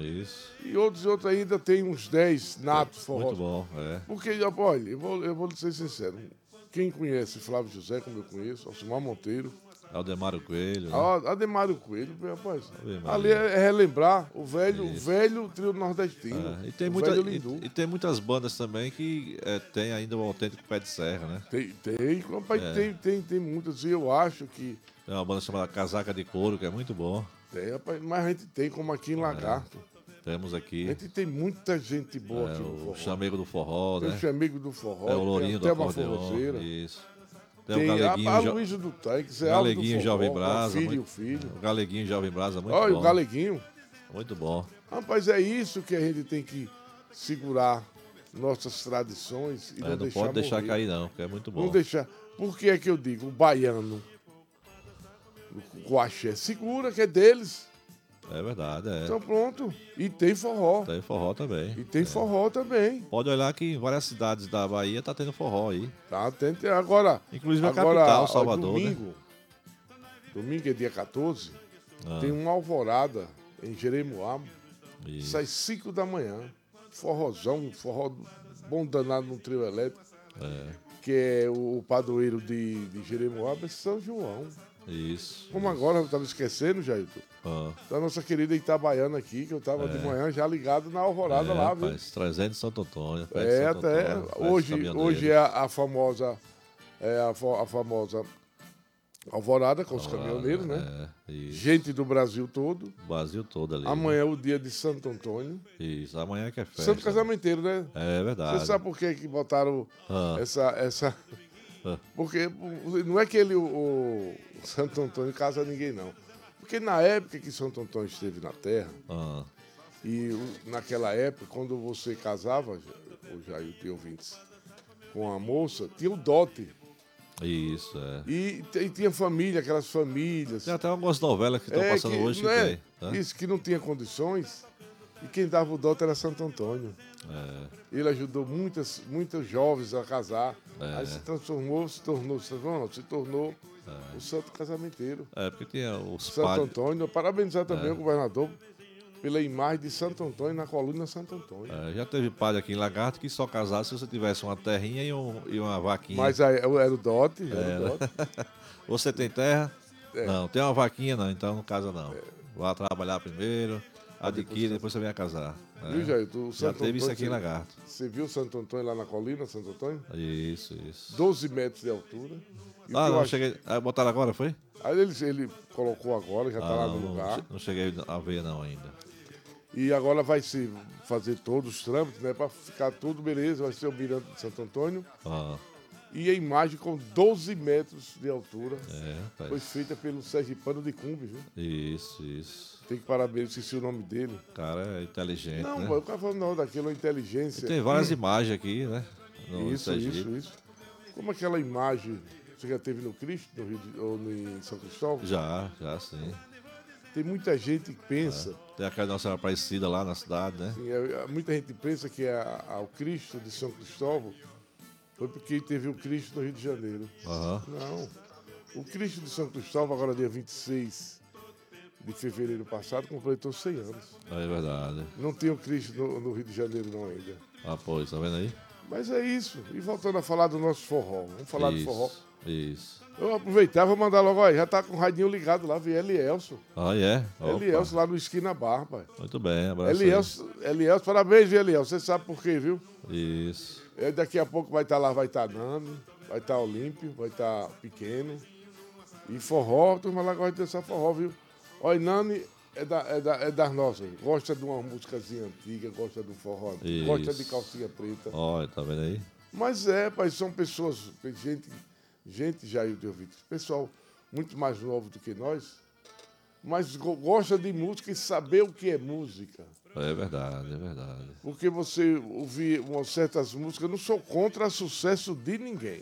Isso. E outros ainda tem uns 10 natos forró. Muito bom, é. Porque, olha, eu vou ser sincero. Quem conhece Flávio José, como eu conheço, Alcimar Monteiro, Aldemário Coelho, né? Ademário Coelho, rapaz, Ave Maria. ali é relembrar o Isso. velho trio nordestino. É, e, tem o muita, velho e, Lindu. e tem muitas bandas também que tem ainda o autêntico pé de serra, né? Rapaz, É. tem muitas. E eu acho que Tem uma banda chamada Casaca de Couro, que é muito bom. tem, rapaz, mas a gente tem, como aqui em Lagarto. Temos A aqui gente tem muita gente boa aqui no o forró. Chamego do Forró, Tem o né? Chamego do Forró, É o Lourinho do tem a Thelma Acordeon. Forrozeira, Isso. Tem o tem Galeguinho, a Luísa do Tanque, Zé Alves do Galeguinho Forró, Jovem a Brasa. filha e o filho. O Galeguinho Jovem Brasa, muito Olha bom. o Galeguinho. Muito bom. Rapaz, é isso que a gente tem que segurar nossas tradições e Não deixar pode deixar morrer. cair, não, porque é muito bom. Não deixar. Por que é que eu digo? O baiano, o axé, segura, que é deles. É verdade, é. Então pronto. E tem forró. Tem forró também. E tem forró também. Pode olhar que em várias cidades da Bahia tá tendo forró aí. Tá, agora. Inclusive a agora, capital, Salvador, né? Domingo é dia 14, Ah. tem uma alvorada em Jeremoabo. Isso. Sai 5 da manhã. Forrozão, forró bom danado no trio elétrico. Que é o padroeiro de Jeremoabo, é São João. Isso. Como agora, eu estava esquecendo, Jailton, da nossa querida Itabaiana aqui, que eu estava de manhã já ligado na alvorada lá, viu? Rapaz, trazendo Santo Antônio. Pé de É, Santo até Antônio, pé de hoje caminhoneiro. é a famosa alvorada com os caminhoneiros, né? É, isso. Gente do Brasil todo. O Brasil todo ali. Amanhã é o dia de Santo Antônio. Isso, amanhã que é festa. Santo Casamenteiro, né? É verdade. Você sabe por que botaram Ah. essa... Porque não é que o Santo Antônio casa ninguém, não. Porque na época que Santo Antônio esteve na Terra, e naquela época, quando você casava, o Jair tem ouvintes, com a moça, tinha o dote. Isso, é. E tinha família, aquelas famílias. Tem até algumas novelas que estão passando hoje que não é? tem. Tá? Isso, que não tinha condições. E quem dava o dote era Santo Antônio. Ele ajudou muitos jovens a casar. Aí se tornou o santo casamenteiro. É, porque tinha os Santo padres. Antônio. Parabenizar também o governador pela imagem de Santo Antônio na coluna Santo Antônio. Já teve padre aqui em Lagarto que só casasse se você tivesse uma terrinha e uma vaquinha. Mas aí, era o dote. Era o dote. Você tem terra? Não. Tem uma vaquinha? Não, então não casa não. Vá trabalhar primeiro, adquire, depois você vem a casar. Viu, Jair? Já teve isso aqui em Lagarto. Você viu Santo Antônio lá na colina, Santo Antônio? Isso. 12 metros de altura. Cheguei. Botaram agora, foi? Aí ele colocou agora, já está lá no lugar. Não cheguei a ver não ainda. E agora vai se fazer todos os trâmites, né? Para ficar tudo beleza, vai ser o Mirante de Santo Antônio. E a imagem com 12 metros de altura. Foi feita pelo Sergipano de Cumbres, viu? Isso. Tem que parabenizar, esqueci o nome dele. O cara é inteligente, Não, né? o cara falando não, daquilo é inteligência. E tem várias imagens aqui, né? Isso. Como aquela imagem você já teve no Cristo, no Rio ou em São Cristóvão? Já sim. Tem muita gente que pensa... Tem aquela Nossa Senhora Aparecida lá na cidade, né? Sim, muita gente pensa que o Cristo de São Cristóvão foi porque teve o Cristo no Rio de Janeiro. Não. O Cristo de São Cristóvão, agora dia 26 de fevereiro passado, completou 100 anos. É verdade. Não tem o Cristo no Rio de Janeiro não ainda. Pois, tá vendo aí? Mas é isso. E voltando a falar do nosso forró. Vamos falar do forró. Isso. Eu aproveitar, vou mandar logo aí. Já tá com o radinho ligado lá, viu? Elielso. Elielso lá no Esquina Bar, rapaz. Muito bem, abraço. Elielso, parabéns, viu, Elielso? Você sabe por quê, viu? Isso. Daqui a pouco vai estar lá, vai estar Nani, vai estar Olímpio, vai estar Pequeno. E forró, turma lá gosta de dançar forró, viu? Olha, Nani é das nossas. Gosta de uma músicazinha antiga, gosta do forró, gosta de calcinha preta. Olha, tá vendo aí? Mas pai, são pessoas, gente já eu ouvido, pessoal muito mais novo do que nós, mas gosta de música e saber o que é música. É verdade. Porque você ouvir certas músicas, eu não sou contra sucesso de ninguém.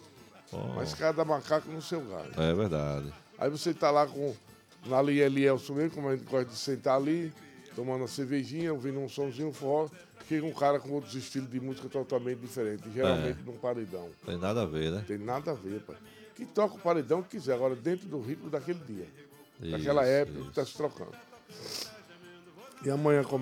Mas cada macaco no seu galho. É verdade. Aí você tá lá na Elielso mesmo, como a gente gosta de sentar ali, tomando uma cervejinha, ouvindo um somzinho, um forró, chega um cara com outros estilos de música totalmente diferentes, geralmente num paredão. Tem nada a ver, né? Tem nada a ver, pai. Que toca o paredão que quiser, agora dentro do ritmo daquele dia. Daquela época que tá se trocando. E amanhã